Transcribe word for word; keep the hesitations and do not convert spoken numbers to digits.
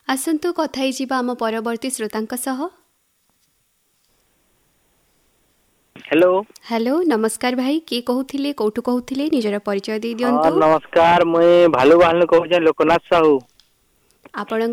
आसंतु कथा हिजिबा आम परवर्ती श्रोतांक सह। हेलो हेलो नमस्कार भाई, किए कहूथिले कोठु कहूथिले निजर परिचय दे हाँ दियंतु। नमस्कार, मुई भालू बाहन कहूँ लोकनाथ साहू। आपण